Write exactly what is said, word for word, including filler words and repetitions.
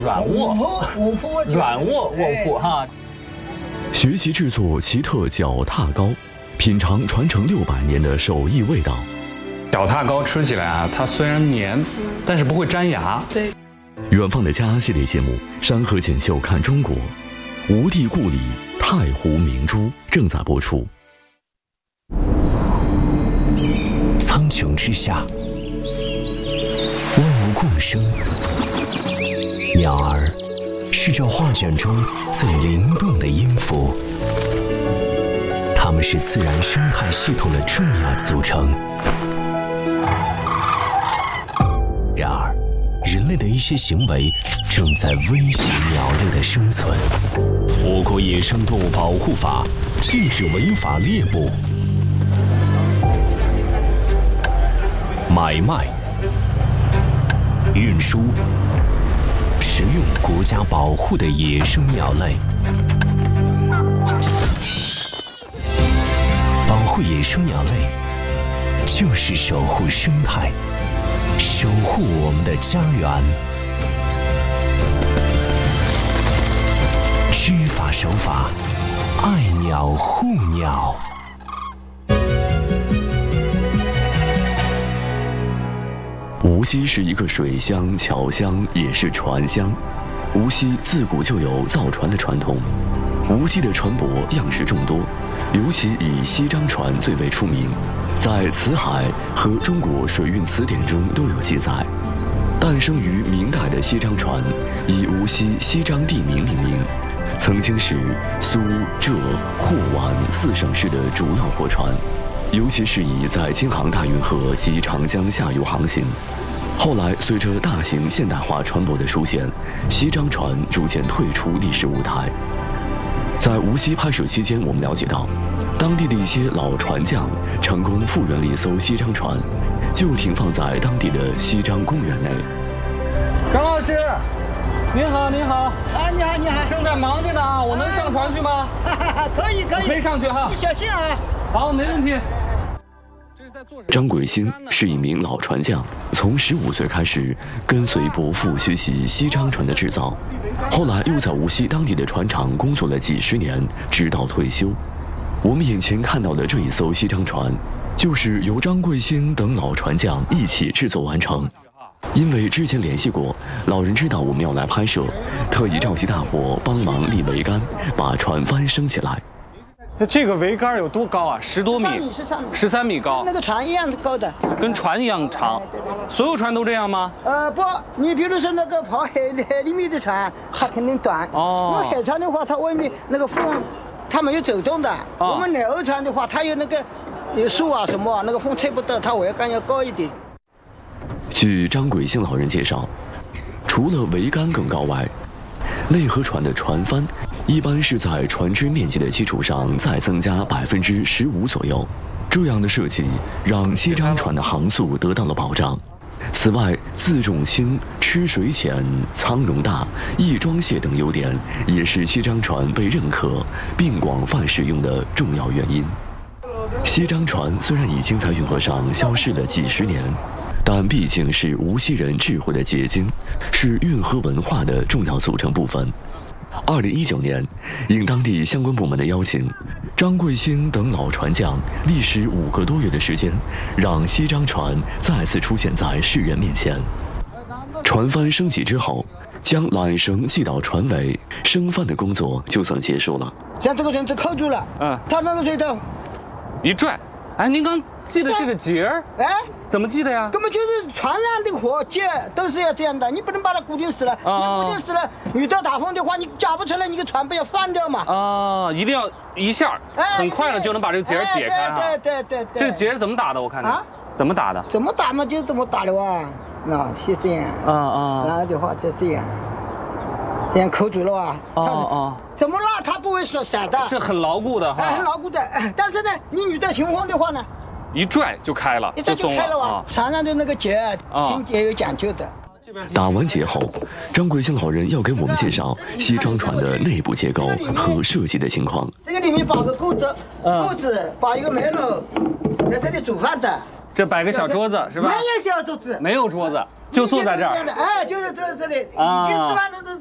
软卧， 卧铺， 软卧卧铺哈。 学习制作奇特脚踏糕，品尝传承六百年的手艺味道。 脚踏糕吃起来啊，它虽然黏，但是不会粘牙。 对。 远方的家系列节目《山河锦绣看中国》，吴地故里太湖明珠正在播出。 苍穹之下，万物共生。鸟儿是这画卷中最灵动的音符，它们是自然生态系统的重要组成。然而，人类的一些行为正在威胁鸟类的生存。我国野生动物保护法禁止违法猎捕、买卖、运输、食用国家保护的野生鸟类。保护野生鸟类，就是守护生态，守护我们的家园。知法守法，爱鸟护鸟。 无锡是一个水乡、桥乡，也是船乡。无锡自古就有造船的传统，无锡的船舶样式众多，尤其以西漳船最为出名，在《辞海》和《中国水运词典》中都有记载。诞生于明代的西漳船，以无锡西漳地名命名，曾经是苏、浙、沪皖四省市的主要货船，尤其适宜在京杭大运河及长江下游航行。后来，随着大型现代化船舶的出现，西漳船逐渐退出历史舞台。在无锡拍摄期间，我们了解到，当地的一些老船匠成功复原了一艘西漳船，就停放在当地的西漳公园内。 张老师，您好，您好。 啊，你好，你好。 正在忙着呢啊，我能上船去吗？ 可以，可以。 没上去哈。 你小心啊。 好，没问题。 张贵兴是一名老船匠，从十五岁开始跟随伯父学习西漳船的制造，后来又在无锡当地的船厂工作了几十年，直到退休。我们眼前看到的这一艘西漳船，就是由张贵兴等老船匠一起制作完成。因为之前联系过，老人知道我们要来拍摄，特意召集大伙帮忙立桅杆，把船帆升起来。 这个桅杆有多高啊？十多米，十三米高， 那个船一样高的， 跟船一样长。所有船都这样吗？ 呃，不，你比如说那个跑海海里面的船，它肯定短。哦。因为海船的话，它外面那个风，它没有走动的。哦。我们南欧船的话，它有那个有树啊什么啊，那个风吹不到，它桅杆要高一点。 据张贵兴老人介绍，除了桅杆更高外，内河船的船帆一般是在船只面积的基础上再增加百分之十五左右。这样的设计让西漳船的航速得到了保障。此外，自重轻、吃水浅、舱容大、易装卸等优点，也是西漳船被认可并广泛使用的重要原因。西漳船虽然已经在运河上消失了几十年，但毕竟是无锡人智慧的结晶，是运河文化的重要组成部分。二零一九年，应当地相关部门的邀请，张贵兴等老船匠历时五个多月的时间，让西漳船再次出现在世人面前。船帆升起之后，将缆绳系到船尾，升帆的工作就算结束了。 像这个绳子扣住了，嗯，它那个水头一拽。哎，您刚系的这个结儿，哎，怎么系的呀？ 根本就是船上的活结都是要这样的，你不能把它固定死了。啊，固定死了，遇到大风的话，你夹不出来，你个船不要翻掉嘛。啊， 一定要一下，很快的就能把这个结儿解开哈。 对对对对。 这个结儿怎么打的？我看看。啊？怎么打的？ 怎么打嘛，就怎么打的哇。那是这样。啊啊。然后的话就这样。这样扣住了啊！哦哦，怎么拉它不会甩甩的？ 这很牢固的哈， 很牢固的。但是呢，你遇到情况的话呢， 一拽就开了， 一拽就开了哇！船上的那个结，情节有讲究的。 打完结后，张贵兴老人要给我们介绍西漳船的内部结构和设计的情况。 这个里面摆个锅子，锅子摆一个煤炉，在这里煮饭的。 这摆个小桌子是吧？ 没有小桌子， 没有桌子。 就坐在这儿。 哎，就是坐在这里。以前吃饭都是